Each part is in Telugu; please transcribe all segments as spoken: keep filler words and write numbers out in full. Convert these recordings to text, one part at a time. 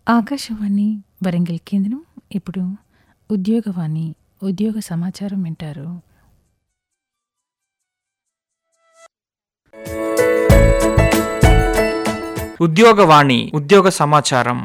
ఆకాశవాణి వరంగల్ కేంద్రం ఇప్పుడు ఉద్యోగవాణి ఉద్యోగ సమాచారం వింటారు. ఉద్యోగవాణి ఉద్యోగ సమాచారం.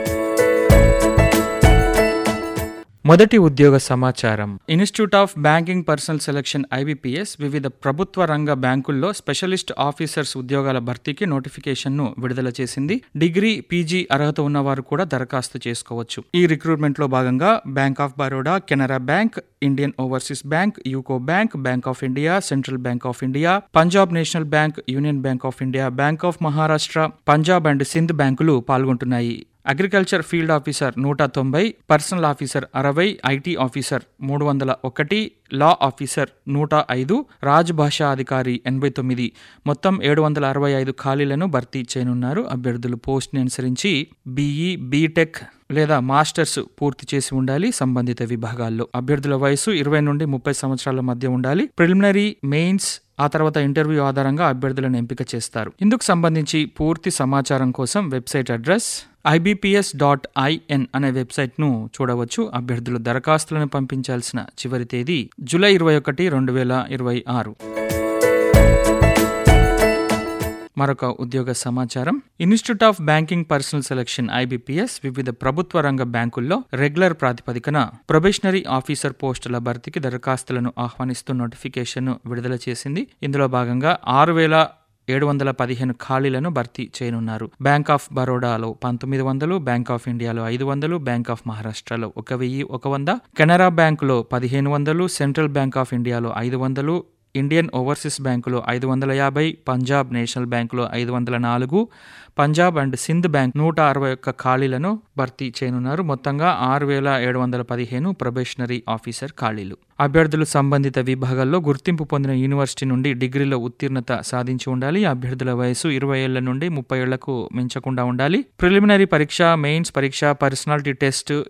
మొదటి ఉద్యోగ సమాచారం. Institute of banking personal selection IBPS వివిధ ప్రభుత్వ రంగ బ్యాంకుల్లో స్పెషలిస్ట్ ఆఫీసర్స్ ఉద్యోగాల భర్తీకి నోటిఫికేషన్ను విడుదల చేసింది. డిగ్రీ, పీజీ అర్హత ఉన్నవారు కూడా దరఖాస్తు చేసుకోవచ్చు. ఈ రిక్రూట్మెంట్లో భాగంగా bank of Baroda, Canara bank, Indian overseas bank, UCO bank, bank of India, central bank of India, Punjab national bank, union bank of India, bank of Maharashtra, Punjab and Sindh బ్యాంకులు పాల్గొంటున్నాయి. అగ్రికల్చర్ ఫీల్డ్ ఆఫీసర్ నూట తొంభై, పర్సనల్ ఆఫీసర్ అరవై, ఐటీ ఆఫీసర్ మూడు వందల ఒకటి, లా ఆఫీసర్ నూట ఐదు, రాజ్ భాషా అధికారి ఎనభై తొమ్మిది, మొత్తం ఏడు వందల అరవై ఐదు ఖాళీలను భర్తీ చేయనున్నారు. అభ్యర్థులు పోస్ట్ని అనుసరించి బీఈ, బీటెక్ లేదా మాస్టర్స్ పూర్తి చేసి ఉండాలి. సంబంధిత విభాగాల్లో అభ్యర్థుల వయసు ఇరవై నుండి ముప్పై సంవత్సరాల మధ్య ఉండాలి. ప్రిలిమినరీ, మెయిన్స్, ఆ తర్వాత ఇంటర్వ్యూ ఆధారంగా అభ్యర్థులను ఎంపిక చేస్తారు. ఇందుకు సంబంధించి పూర్తి సమాచారం కోసం website address IBPS dot IN అనే వెబ్సైట్ను చూడవచ్చు. అభ్యర్థులు దరఖాస్తులను పంపించాల్సిన చివరి తేదీ జూలై ఇరవై ఒకటి రెండు వేల ఇరవై ఆరు. మరొక ఉద్యోగ సమాచారం. Institute of banking personal selection IBPS వివిధ ప్రభుత్వ రంగ బ్యాంకుల్లో రెగ్యులర్ ప్రాతిపదికన ప్రొబేషనరీ ఆఫీసర్ పోస్టుల భర్తీకి దరఖాస్తులను ఆహ్వానిస్తూ నోటిఫికేషన్ విడుదల చేసింది. ఇందులో భాగంగా ఆరు వేల ఏడు వందల పదిహేను ఖాళీలను భర్తీ చేయనున్నారు. బ్యాంక్ ఆఫ్ బరోడాలో పంతొమ్మిది వందలు, బ్యాంక్ ఆఫ్ ఇండియాలో ఐదు వందలు, బ్యాంక్ ఆఫ్ మహారాష్ట్రలో ఒక వెయ్యి ఒక వంద, కెనరా బ్యాంకులో పదిహేను వందలు, సెంట్రల్ బ్యాంక్ ఆఫ్ ఇండియాలో ఐదు వందలు, ఇండియన్ ఓవర్సీస్ బ్యాంకులో ఐదు వందల యాభై, పంజాబ్ నేషనల్ బ్యాంకులో ఐదు వందల నాలుగు, పంజాబ్ అండ్ సింధ్ బ్యాంక్ నూట అరవై ఒక్క ఖాళీలను భర్తీ చేయనున్నారు. మొత్తంగా ఆరు వేల ఏడు వందల పదిహేను ప్రొబేషనరీ ఆఫీసర్ ఖాళీలు. అభ్యర్థులు సంబంధిత విభాగాల్లో గుర్తింపు పొందిన యూనివర్సిటీ నుండి డిగ్రీలో ఉత్తీర్ణత సాధించి ఉండాలి. అభ్యర్థుల వయసు ఇరవై ఏళ్ల నుండి ముప్పై ఏళ్లకు మించకుండా ఉండాలి. ప్రిలిమినరీ పరీక్ష, మెయిన్స్ పరీక్ష, పర్సనాలిటీ టెస్ట్,